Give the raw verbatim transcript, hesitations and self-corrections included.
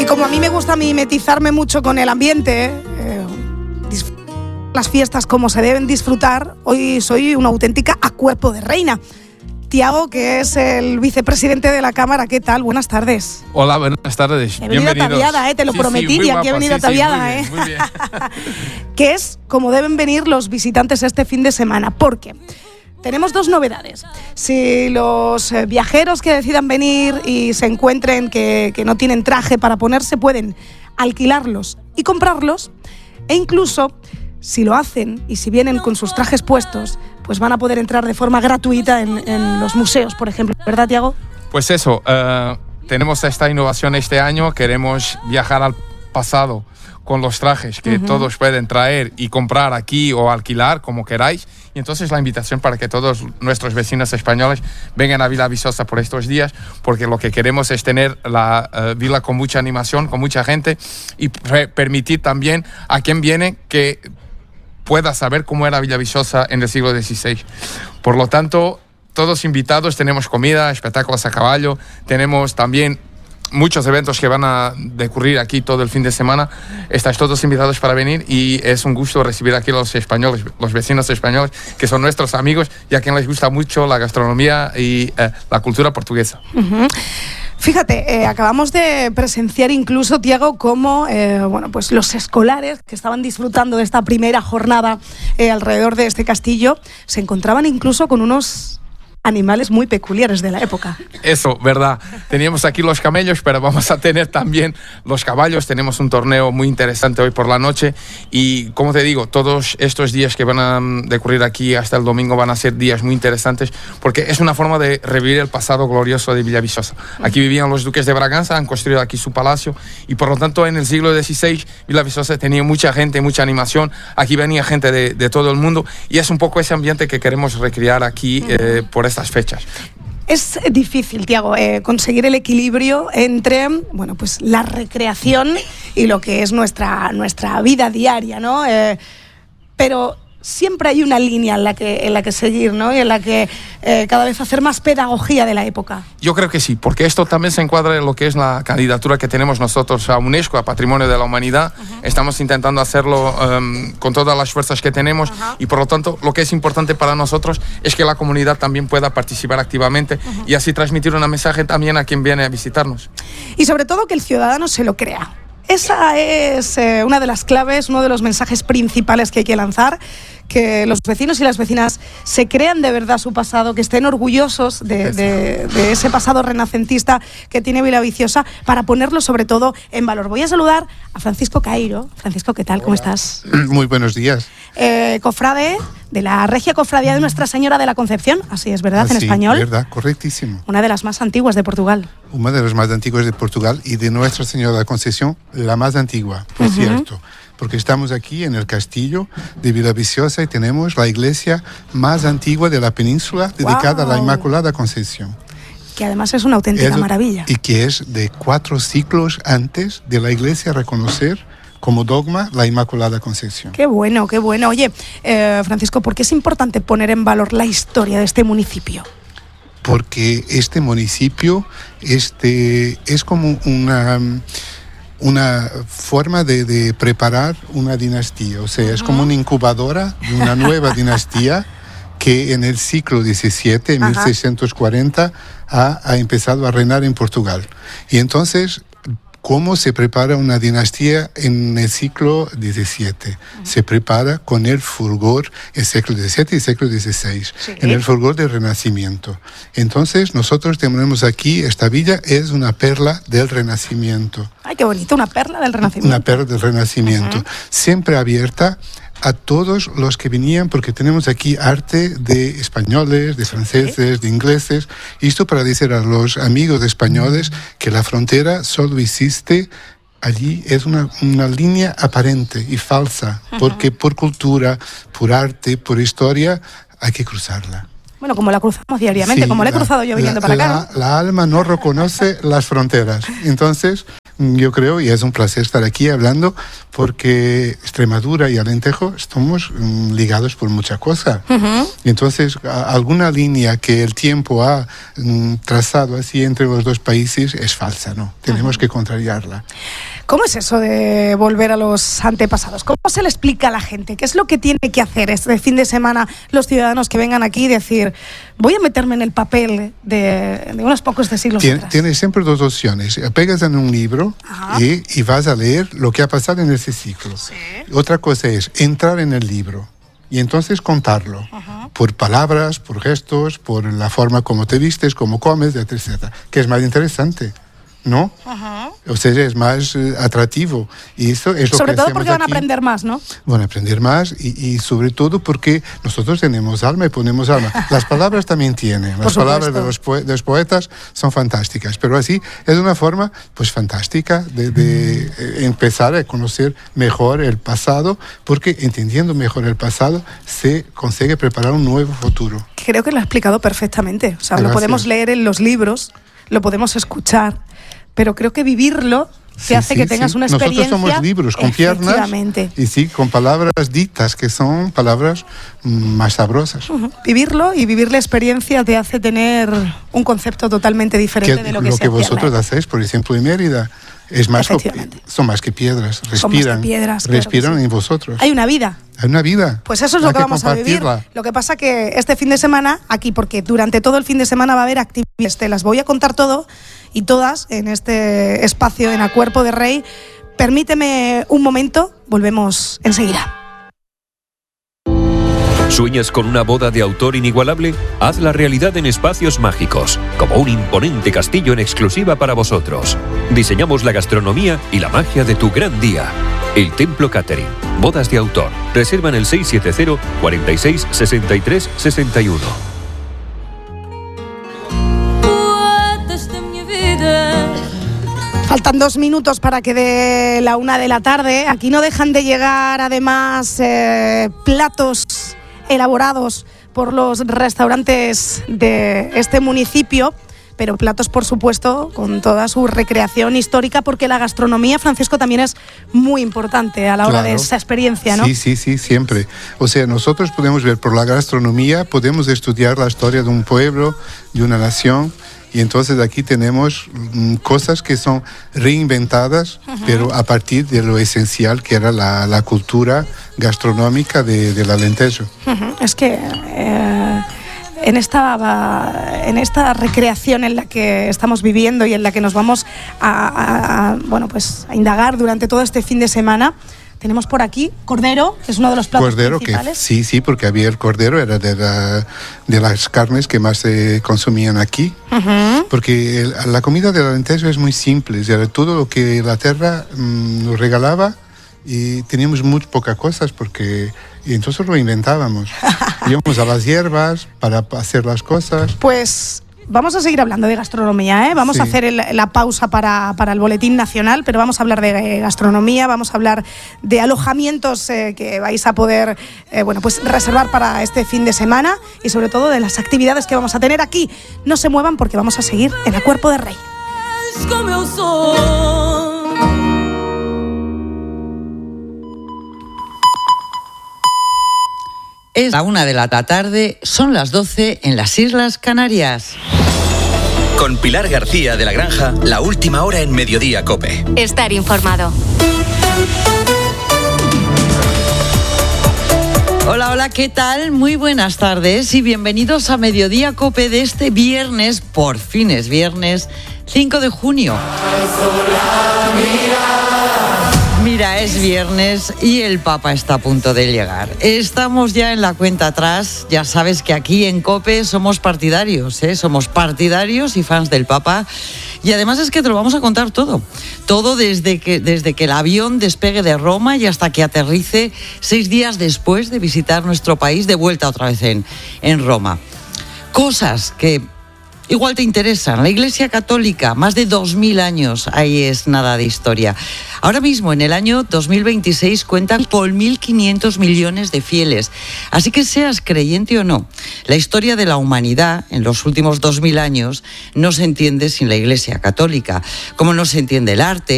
como a mí me gusta mimetizarme mucho con el ambiente, eh, las fiestas como se deben disfrutar, hoy soy una auténtica a cuerpo de reina. Tiago, que es el vicepresidente de la Cámara, ¿qué tal? Buenas tardes. Hola, buenas tardes. He venido ataviada, eh, te lo sí, prometí, sí, y aquí he venido sí, ataviada. Sí, eh. muy bien, muy bien. Que es como deben venir los visitantes este fin de semana, porque tenemos dos novedades. Si los eh, viajeros que decidan venir y se encuentren que, que no tienen traje para ponerse, pueden alquilarlos y comprarlos, e incluso si lo hacen y si vienen con sus trajes puestos, pues van a poder entrar de forma gratuita en, en los museos, por ejemplo. ¿Verdad, Tiago? Pues eso, uh, tenemos esta innovación este año, queremos viajar al pasado con los trajes que uh-huh. todos pueden traer y comprar aquí o alquilar, como queráis. Y entonces la invitación para que todos nuestros vecinos españoles vengan a Vila Viçosa por estos días, porque lo que queremos es tener la uh, vila con mucha animación, con mucha gente, y pre- permitir también a quien viene que pueda saber cómo era Vila Viçosa en el siglo dieciséis. Por lo tanto, todos invitados, tenemos comida, espectáculos a caballo, tenemos también muchos eventos que van a ocurrir aquí todo el fin de semana. Estáis todos invitados para venir y es un gusto recibir aquí a los españoles, los vecinos españoles, que son nuestros amigos y a quien les gusta mucho la gastronomía y eh, la cultura portuguesa. Uh-huh. Fíjate, eh, acabamos de presenciar incluso, Tiago, cómo eh, bueno, pues los escolares que estaban disfrutando de esta primera jornada eh, alrededor de este castillo se encontraban incluso con unos animales muy peculiares de la época. Eso, verdad. Teníamos aquí los camellos, pero vamos a tener también los caballos. Tenemos un torneo muy interesante hoy por la noche y, como te digo, todos estos días que van a ocurrir aquí hasta el domingo van a ser días muy interesantes porque es una forma de revivir el pasado glorioso de Vila Viçosa. Aquí vivían los duques de Braganza, han construido aquí su palacio y, por lo tanto, en el siglo dieciséis Vila Viçosa tenía mucha gente, mucha animación. Aquí venía gente de, de todo el mundo y es un poco ese ambiente que queremos recrear aquí eh, por esta estas fechas. Es difícil, Tiago, eh, conseguir el equilibrio entre, bueno, pues la recreación y lo que es nuestra, nuestra vida diaria, ¿no? Eh, pero siempre hay una línea en la que, en la que seguir, ¿no? Y en la que eh, cada vez hacer más pedagogía de la época. Yo creo que sí, porque esto también se encuadra en lo que es la candidatura que tenemos nosotros a UNESCO, a Patrimonio de la Humanidad. Uh-huh. Estamos intentando hacerlo um, con todas las fuerzas que tenemos uh-huh. y, por lo tanto, lo que es importante para nosotros es que la comunidad también pueda participar activamente uh-huh. y así transmitir un mensaje también a quien viene a visitarnos. Y, sobre todo, que el ciudadano se lo crea. Esa es eh, una de las claves, uno de los mensajes principales que hay que lanzar, que los vecinos y las vecinas se crean de verdad su pasado, que estén orgullosos de, de, de ese pasado renacentista que tiene Vila Viçosa, para ponerlo sobre todo en valor. Voy a saludar a Francisco Cairo. Francisco, ¿qué tal? ¿Cómo estás? Muy buenos días. Eh, cofrade de la Regia Cofradía de Nuestra Señora de la Concepción, así es, ¿verdad? Así, en español. verdad, correctísimo. Una de las más antiguas de Portugal. Una de las más antiguas de Portugal y de Nuestra Señora de la Concepción, la más antigua, por uh-huh. cierto. Porque estamos aquí en el castillo de Vila Viçosa y tenemos la iglesia más antigua de la península dedicada wow. a la Inmaculada Concepción. Que además es una auténtica es, maravilla. Y que es de cuatro siglos antes de la iglesia reconocer como dogma la Inmaculada Concepción. Qué bueno, qué bueno. Oye, eh, Francisco, ¿por qué es importante poner en valor la historia de este municipio? Porque este municipio este, es como una... una forma de, de preparar una dinastía, o sea, uh-huh. es como una incubadora de una nueva dinastía que en el siglo diecisiete, en uh-huh. mil seiscientos cuarenta, ha, ha empezado a reinar en Portugal. Y entonces, ¿cómo se prepara una dinastía en el siglo diecisiete? Uh-huh. Se prepara con el fulgor, el siglo diecisiete y el siglo dieciséis, sí. en el fulgor del Renacimiento. Entonces, nosotros tenemos aquí, esta villa es una perla del Renacimiento. ¡Ay, qué bonito! Una perla del Renacimiento. Una perla del Renacimiento. Uh-huh. Siempre abierta a todos los que venían, porque tenemos aquí arte de españoles, de franceses, ¿sí? de ingleses. Y esto para decir a los amigos españoles que la frontera solo existe allí, es una, una línea aparente y falsa, uh-huh. porque por cultura, por arte, por historia, hay que cruzarla. Bueno, como la cruzamos diariamente, sí, como la he la, cruzado yo viniendo la, para acá. La, ¿no? la alma no reconoce las fronteras. Entonces, yo creo, y es un placer estar aquí hablando, porque Extremadura y Alentejo estamos um, ligados por mucha cosa. Uh-huh. Y entonces, a, alguna línea que el tiempo ha um, trazado así entre los dos países es falsa, ¿no? Tenemos uh-huh. que contrariarla. ¿Cómo es eso de volver a los antepasados? ¿Cómo se le explica a la gente? ¿Qué es lo que tiene que hacer este fin de semana los ciudadanos que vengan aquí y decir, voy a meterme en el papel de, de unos pocos de siglos Tien, atrás? Tienes siempre dos opciones. Pegas en un libro y, y vas a leer lo que ha pasado en ese ciclo. Sí. Otra cosa es entrar en el libro y entonces contarlo. Ajá. Por palabras, por gestos, por la forma como te vistes, cómo comes, etcétera. Que es más interesante, ¿no? Ajá. O sea, es más uh, atractivo. Y eso es lo sobre que todo porque van aquí. a aprender más, ¿no? Van a aprender más y, y sobre todo porque nosotros tenemos alma y ponemos alma. Las palabras también tienen. Las palabras de los, poe- de los poetas son fantásticas. Pero así es una forma pues fantástica de, de eh, empezar a conocer mejor el pasado, porque entendiendo mejor el pasado se consigue preparar un nuevo futuro. Creo que lo ha explicado perfectamente. O sea, Gracias. Lo podemos leer en los libros, lo podemos escuchar, pero creo que vivirlo te sí, hace sí, que tengas sí. una experiencia. Nosotros somos libros con piernas y sí, con palabras ditas, que son palabras más sabrosas. Uh-huh. Vivirlo y vivir la experiencia te hace tener un concepto totalmente diferente que, de lo que lo se que hacía vosotros hacéis, por ejemplo, en Mérida. Es más co- son más que piedras, respiran, que piedras, respiran claro que sí. en vosotros. Hay una vida. Hay una vida. Pues eso es lo Hay que, que vamos a vivir. Lo que pasa que este fin de semana, aquí, porque durante todo el fin de semana va a haber actividades, te las voy a contar todo y todas en este espacio en A Cuerpo de Rey. Permíteme un momento, volvemos enseguida. ¿Sueñas con una boda de autor inigualable? Hazla realidad en Espacios Mágicos, como un imponente castillo en exclusiva para vosotros. Diseñamos la gastronomía y la magia de tu gran día. El Templo Catering, bodas de autor. Reserva en el seis siete cero, cuarenta y seis, sesenta y tres, sesenta y uno. Faltan dos minutos para que dé la una de la tarde. Aquí no dejan de llegar, además, eh, platos elaborados por los restaurantes de este municipio, pero platos, por supuesto, con toda su recreación histórica, porque la gastronomía, Francisco, también es muy importante a la hora claro. de esa experiencia, ¿no? Sí, sí, sí, siempre. O sea, nosotros podemos ver por la gastronomía, podemos estudiar la historia de un pueblo, de una nación. Y entonces aquí tenemos mm, cosas que son reinventadas, uh-huh. pero a partir de lo esencial que era la, la cultura gastronómica de, del Alentejo. Uh-huh. Es que eh, en, esta, en esta recreación en la que estamos viviendo y en la que nos vamos a, a, a, bueno, pues, a indagar durante todo este fin de semana, tenemos por aquí cordero, que es uno de los platos cordero principales. Que, sí, sí, porque había el cordero, era de, la, de las carnes que más se consumían aquí. Uh-huh. Porque el, la comida del Alentejo es muy simple, era todo lo que la tierra mmm, nos regalaba y teníamos muy pocas cosas porque y entonces lo inventábamos. Íbamos a las hierbas para hacer las cosas. Pues vamos a seguir hablando de gastronomía, ¿eh? Vamos sí. a hacer el, la pausa para, para el Boletín Nacional, pero vamos a hablar de gastronomía, vamos a hablar de alojamientos eh, que vais a poder eh, bueno, pues reservar para este fin de semana y sobre todo de las actividades que vamos a tener aquí. No se muevan porque vamos a seguir en A Cuerpo de Rey. Es la una de la tarde, son las doce en las Islas Canarias. Con Pilar García de la Granja, la última hora en Mediodía COPE. Estar informado. Hola, hola, ¿qué tal? Muy buenas tardes y bienvenidos a Mediodía COPE de este viernes, por fin es viernes, cinco de junio. Mira, es viernes y el Papa está a punto de llegar. Estamos ya en la cuenta atrás. Ya sabes que aquí en COPE somos partidarios, ¿eh? Somos partidarios y fans del Papa. Y además es que te lo vamos a contar todo. Todo desde que, desde que el avión despegue de Roma y hasta que aterrice seis días después de visitar nuestro país, de vuelta otra vez en, en Roma. Cosas que igual te interesan. La Iglesia Católica, más de dos mil años, ahí es nada de historia. Ahora mismo, en el año dos mil veintiséis, cuentan con mil quinientos millones de fieles. Así que seas creyente o no, la historia de la humanidad en los últimos dos mil años no se entiende sin la Iglesia Católica. Como no se entiende el arte,